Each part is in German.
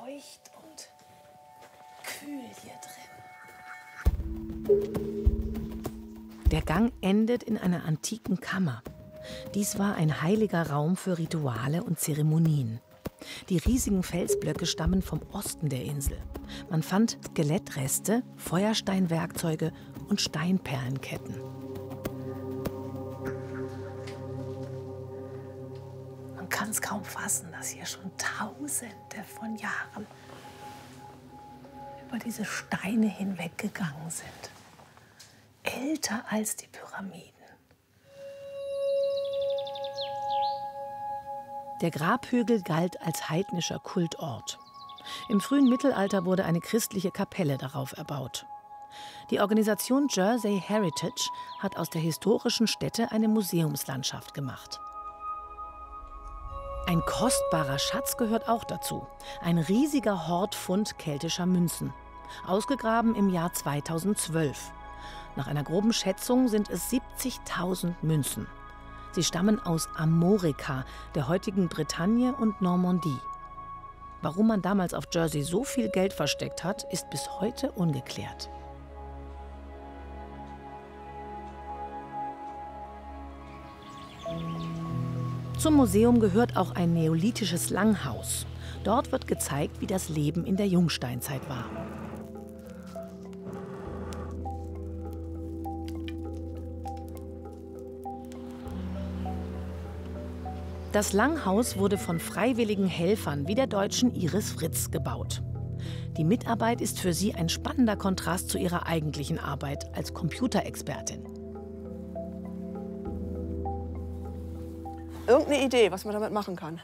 feucht und kühl hier drin. Der Gang endet in einer antiken Kammer. Dies war ein heiliger Raum für Rituale und Zeremonien. Die riesigen Felsblöcke stammen vom Osten der Insel. Man fand Skelettreste, Feuersteinwerkzeuge und Steinperlenketten. Man kann es kaum fassen, dass hier schon Tausende von Jahren über diese Steine hinweggegangen sind. Älter als die Pyramiden. Der Grabhügel galt als heidnischer Kultort. Im frühen Mittelalter wurde eine christliche Kapelle darauf erbaut. Die Organisation Jersey Heritage hat aus der historischen Stätte eine Museumslandschaft gemacht. Ein kostbarer Schatz gehört auch dazu. Ein riesiger Hortfund keltischer Münzen. Ausgegraben im Jahr 2012. Nach einer groben Schätzung sind es 70.000 Münzen. Sie stammen aus Armorica, der heutigen Bretagne und Normandie. Warum man damals auf Jersey so viel Geld versteckt hat, ist bis heute ungeklärt. Zum Museum gehört auch ein neolithisches Langhaus. Dort wird gezeigt, wie das Leben in der Jungsteinzeit war. Das Langhaus wurde von freiwilligen Helfern wie der Deutschen Iris Fritz gebaut. Die Mitarbeit ist für sie ein spannender Kontrast zu ihrer eigentlichen Arbeit als Computerexpertin. Irgendeine Idee, was man damit machen kann?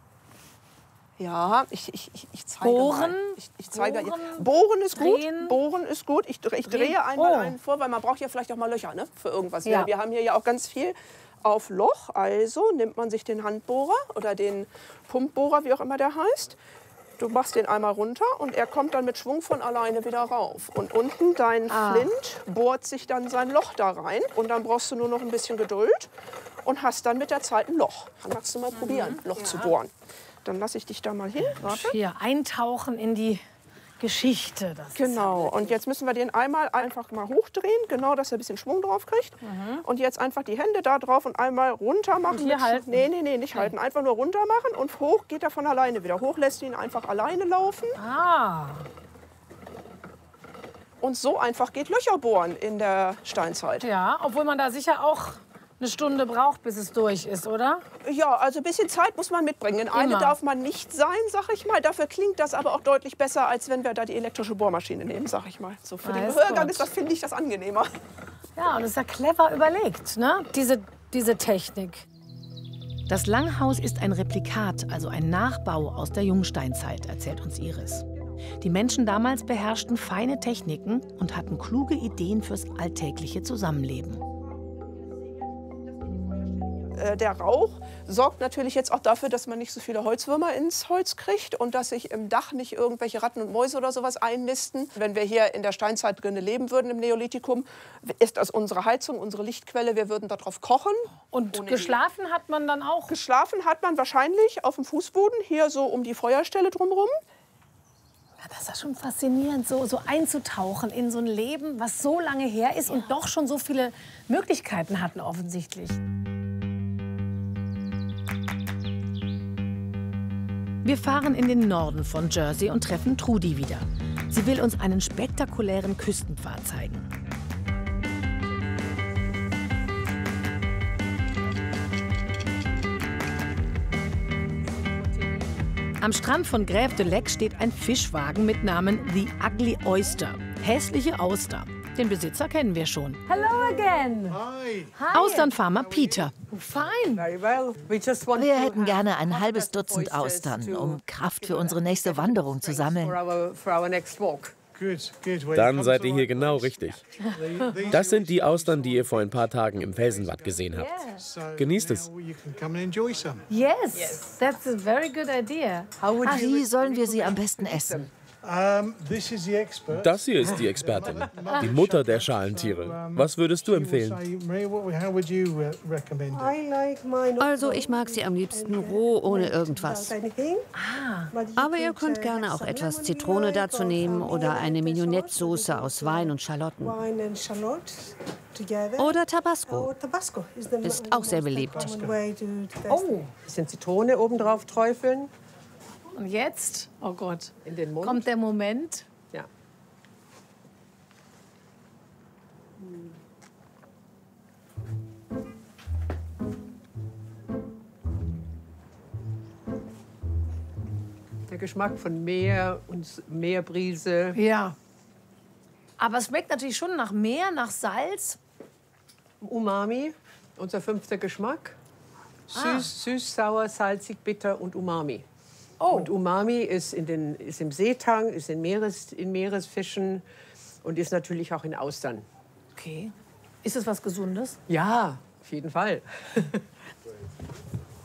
Ja, ich zeige Bohren? mal. Ich zeige, Bohren? Bohren ist gut. Drehen? Bohren ist gut. Ich drehe einmal einen vor, weil man braucht ja vielleicht auch mal Löcher, ne, für irgendwas. Ja. Wir haben hier ja auch ganz viel auf Loch. Also nimmt man sich den Handbohrer oder den Pumpbohrer, wie auch immer der heißt. Du machst den einmal runter und er kommt dann mit Schwung von alleine wieder rauf. Und unten dein Flint bohrt sich dann sein Loch da rein. Und dann brauchst du nur noch ein bisschen Geduld und hast dann mit der Zeit ein Loch. Dann magst du mal probieren, Loch zu bohren. Dann lasse ich dich da mal hin. Warte. Hier eintauchen in die Geschichte. Das Genau, und jetzt müssen wir den einmal einfach mal hochdrehen, genau, dass er ein bisschen Schwung drauf kriegt. Und jetzt einfach die Hände da drauf und einmal runter machen. Und hier halten? Nee, nicht halten. Einfach nur runter machen und hoch geht er von alleine wieder. Hoch lässt du ihn einfach alleine laufen. Ah, Und so einfach geht Löcher bohren in der Steinzeit. ja, obwohl man da sicher auch eine Stunde braucht, bis es durch ist, oder? Ja, also ein bisschen Zeit muss man mitbringen. In Eile Immer. darf man nicht sein, sag ich mal. Dafür klingt das aber auch deutlich besser, als wenn wir da die elektrische Bohrmaschine nehmen, sag ich mal. So für den Alles Gehörgang gut. ist das, finde ich, das angenehmer. Ja, und das ist ja clever überlegt, ne? Diese Technik. Das Langhaus ist ein Replikat, also ein Nachbau aus der Jungsteinzeit, erzählt uns Iris. Die Menschen damals beherrschten feine Techniken und hatten kluge Ideen fürs alltägliche Zusammenleben. Der Rauch sorgt natürlich jetzt auch dafür, dass man nicht so viele Holzwürmer ins Holz kriegt und dass sich im Dach nicht irgendwelche Ratten und Mäuse oder sowas einnisten. Wenn wir hier in der Steinzeit drin leben würden im Neolithikum, ist das unsere Heizung, unsere Lichtquelle. Wir würden darauf kochen. Und geschlafen hat man dann auch? Geschlafen hat man wahrscheinlich auf dem Fußboden, hier so um die Feuerstelle drumherum. Ja, das ist ja schon faszinierend, so einzutauchen in so ein Leben, was so lange her ist und doch schon so viele Möglichkeiten hatten offensichtlich. Wir fahren in den Norden von Jersey und treffen Trudi wieder. Sie will uns einen spektakulären Küstenpfad zeigen. Am Strand von Grève de Lec steht ein Fischwagen mit Namen The Ugly Oyster. Hässliche Auster. Den Besitzer kennen wir schon. Hello again. Hi. Hi. Austernfarmer Peter. Fine. Wir hätten gerne ein halbes Dutzend Austern, um Kraft für unsere nächste Wanderung zu sammeln. Dann seid ihr hier genau richtig. Das sind die Austern, die ihr vor ein paar Tagen im Felsenwatt gesehen habt. Genießt es. Yes, that's a very good idea. Wie sollen wir sie am besten essen? Das hier ist die Expertin, die Mutter der Schalentiere. Was würdest du empfehlen? Also ich mag sie am liebsten roh, ohne irgendwas. Aber ihr könnt gerne auch etwas Zitrone dazu nehmen oder eine Mignonette-Soße aus Wein und Schalotten. Oder Tabasco. Ist auch sehr beliebt. Oh, bisschen Zitrone oben drauf träufeln. Und jetzt, oh Gott, In den Mund. kommt der Moment. Ja. Der Geschmack von Meer und Meerbrise. Ja. Aber es schmeckt natürlich schon nach Meer, nach Salz. Umami, unser 5. Geschmack. Süß, sauer, salzig, bitter und Umami. Oh. Und Umami ist im Seetang, ist in Meeresfischen und ist natürlich auch in Austern. Okay. Ist es was Gesundes? Ja, auf jeden Fall.